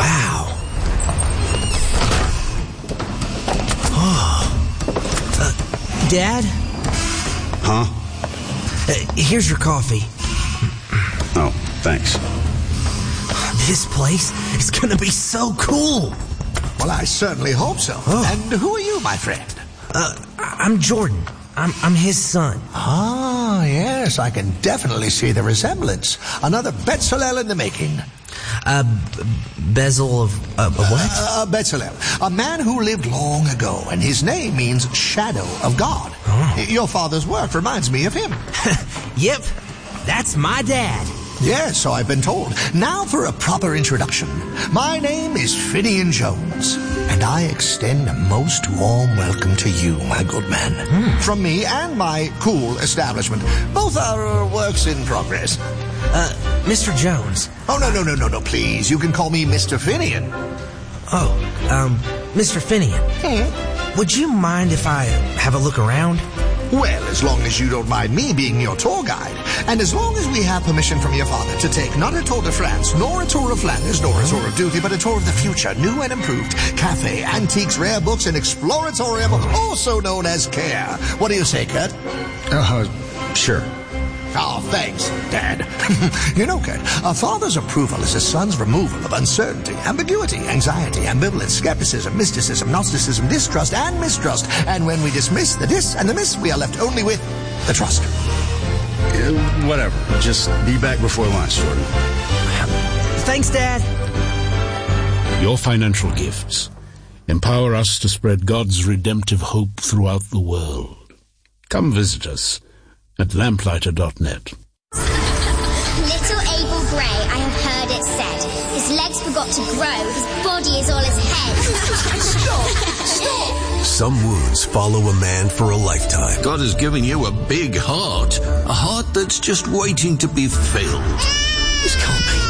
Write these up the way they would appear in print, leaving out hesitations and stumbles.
Wow. Dad? Huh? Here's your coffee. Oh, thanks. This place is gonna be so cool. Well, I certainly hope so. Oh. And who are you, my friend? I'm Jordan. I'm his son. Ah, yes, I can definitely see the resemblance. Another Bezalel in the making. Bezel of what? Bezalel, a man who lived long ago, and his name means shadow of God. Oh. Your father's work reminds me of him. Yep, that's my dad. Yes, so I've been told. Now for a proper introduction. My name is Finian Jones, and I extend a most warm welcome to you, my good man. From me and my cool establishment. Both are works in progress. Mr. Jones. Oh, no, please. You can call me Mr. Finian. Mr. Finian. Would you mind if I have a look around? Well, as long as you don't mind me being your tour guide, and as long as we have permission from your father to take not a tour de France, nor a tour of Flanders, nor a tour of duty, but a tour of the future, new and improved, cafe, antiques, rare books, and exploratorium, also known as CARE. What do you say, Kurt? Sure. Oh, thanks, Dad. You know, Kurt, a father's approval is a son's removal of uncertainty, ambiguity, anxiety, ambivalence, skepticism, mysticism, Gnosticism, distrust, and mistrust. And when we dismiss the dis and the miss, we are left only with the trust. Whatever. Just be back before lunch, Jordan. Thanks, Dad. Your financial gifts empower us to spread God's redemptive hope throughout the world. Come visit us at lamplighter.net. Little Abel Gray, I have heard it said. His legs forgot to grow, his body is all his head. Stop! Some wounds follow a man for a lifetime. God has given you a big heart. A heart that's just waiting to be filled. This can't be.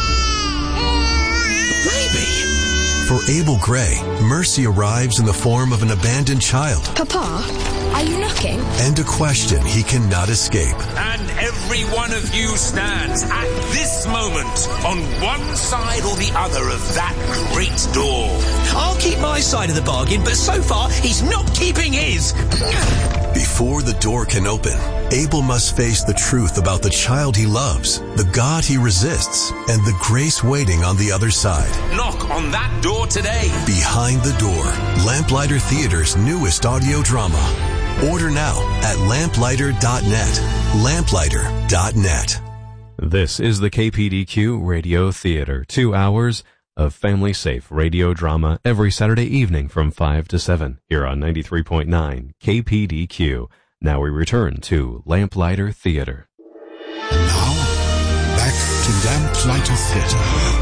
Maybe. For Abel Gray, mercy arrives in the form of an abandoned child. Papa, are you knocking? And a question he cannot escape. And every one of you stands at this moment on one side or the other of that great door. I'll keep my side of the bargain, but so far he's not keeping his. Before the door can open, Abel must face the truth about the child he loves, the God he resists, and the grace waiting on the other side. Knock on that door today. Behind the Door, Lamplighter Theater's newest audio drama. Order now at lamplighter.net. Lamplighter.net. This is the KPDQ Radio Theater. 2 hours of family-safe radio drama every Saturday evening from 5 to 7 here on 93.9 KPDQ. Now we return to Lamplighter Theater. And now, back to Lamplighter Theater.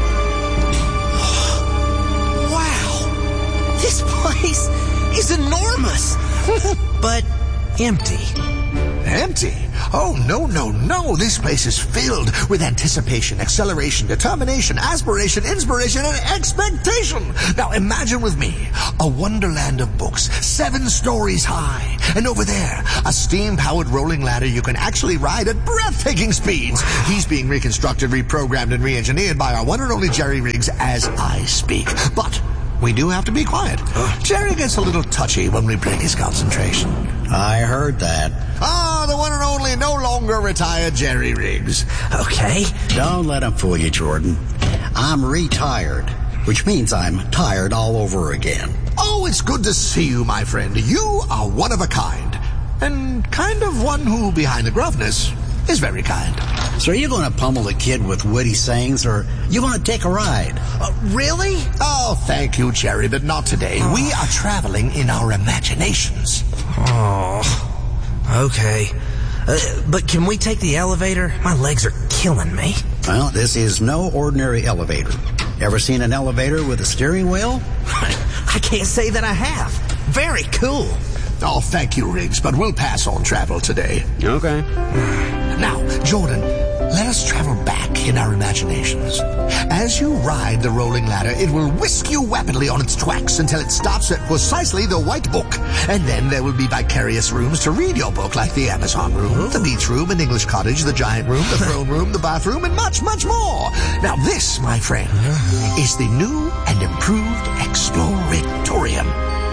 Wow! This place is enormous! But empty. Empty? Oh, no. This place is filled with anticipation, acceleration, determination, aspiration, inspiration, and expectation. Now imagine with me a wonderland of books, 7 stories high. And over there, a steam-powered rolling ladder you can actually ride at breathtaking speeds. Wow. He's being reconstructed, reprogrammed, and re-engineered by our one and only Jerry Riggs as I speak. But we do have to be quiet. Jerry gets a little touchy when we break his concentration. I heard that. Ah, the one and only, no longer retired Jerry Riggs. Okay. Don't let him fool you, Jordan. I'm retired, which means I'm tired all over again. Oh, it's good to see you, my friend. You are one of a kind. And kind of one who, behind the gruffness, is very kind. So are you going to pummel the kid with witty sayings, or you want to take a ride? Really? Oh, thank you, Jerry, but not today. Oh. We are traveling in our imaginations. Oh, okay. But can we take the elevator? My legs are killing me. Well, this is no ordinary elevator. Ever seen an elevator with a steering wheel? I can't say that I have. Very cool. Oh, thank you, Riggs, but we'll pass on travel today. Okay. Now, Jordan, let us travel back in our imaginations. As you ride the rolling ladder, it will whisk you rapidly on its tracks until it stops at precisely the white book. And then there will be vicarious rooms to read your book, like the Amazon room, the beach room, an English cottage, the giant room, the throne room, the bathroom, and much, much more. Now this, my friend, is the new and improved Exploratorium.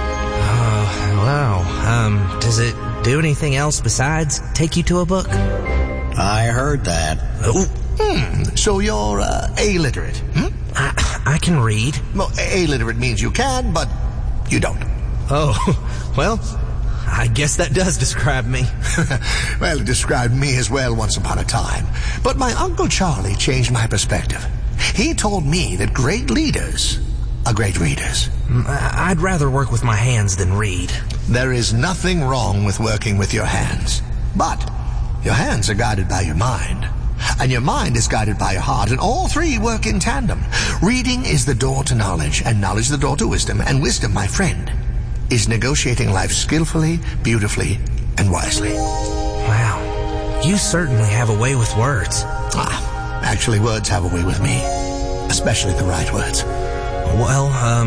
Wow. Does it do anything else besides take you to a book? I heard that. So you're illiterate? I can read. Well, illiterate means you can, but you don't. Oh, well, I guess that does describe me. Well, it described me as well once upon a time. But my Uncle Charlie changed my perspective. He told me that great leaders are great readers. I'd rather work with my hands than read. There is nothing wrong with working with your hands. But your hands are guided by your mind. And your mind is guided by your heart, and all three work in tandem. Reading is the door to knowledge, and knowledge the door to wisdom. And wisdom, my friend, is negotiating life skillfully, beautifully, and wisely. Wow. You certainly have a way with words. Actually, words have a way with me. Especially the right words. Well,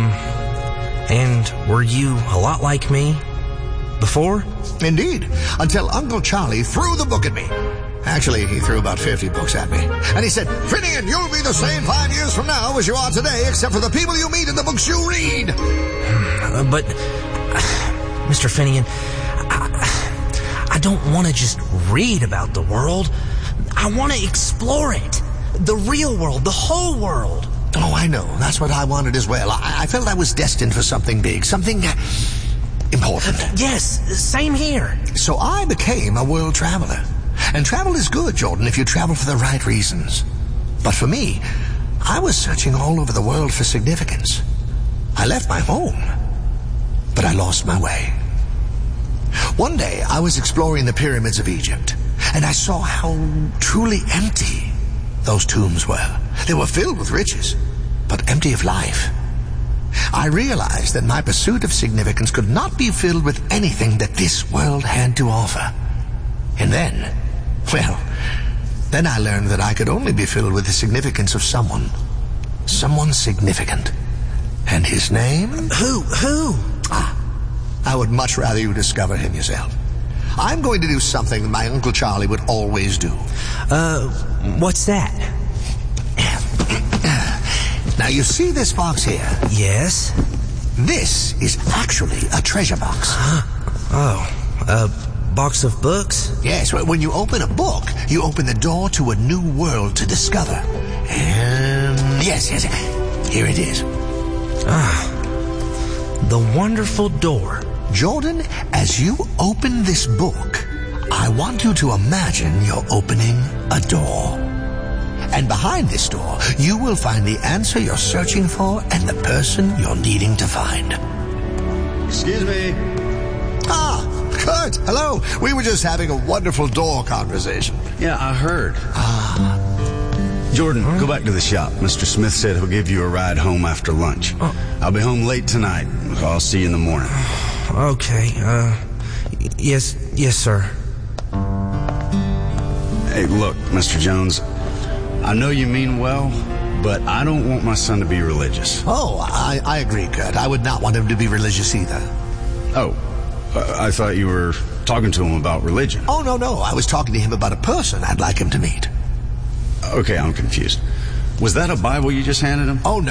and were you a lot like me before? Indeed, until Uncle Charlie threw the book at me. Actually, he threw about 50 books at me. And he said, Finnegan, you'll be the same 5 years from now as you are today, except for the people you meet and the books you read. But, Mr. Finnegan, I don't want to just read about the world. I want to explore it. The real world, the whole world. Oh, I know. That's what I wanted as well. I felt I was destined for something big, something important. Yes, same here. So I became a world traveler. And travel is good, Jordan, if you travel for the right reasons. But for me, I was searching all over the world for significance. I left my home, but I lost my way. One day, I was exploring the pyramids of Egypt, and I saw how truly empty those tombs were. They were filled with riches, but empty of life. I realized that my pursuit of significance could not be filled with anything that this world had to offer. And then I learned that I could only be filled with the significance of someone significant. And his name? Who? I would much rather you discover him yourself. I'm going to do something that my Uncle Charlie would always do. What's that? Now, you see this box here? Yes. This is actually a treasure box. A box of books? Yes, when you open a book, you open the door to a new world to discover. And yes, here it is. The wonderful door. Jordan, as you open this book, I want you to imagine you're opening a door. And behind this door, you will find the answer you're searching for and the person you're needing to find. Excuse me. Kurt, hello. We were just having a wonderful door conversation. Yeah, I heard. Jordan, go back to the shop. Mr. Smith said he'll give you a ride home after lunch. I'll be home late tonight. I'll see you in the morning. Okay, yes, sir. Hey, look, Mr. Jones, I know you mean well, but I don't want my son to be religious. Oh, I agree, Kurt. I would not want him to be religious either. Oh, I thought you were talking to him about religion. Oh, no. I was talking to him about a person I'd like him to meet. Okay, I'm confused. Was that a Bible you just handed him? Oh,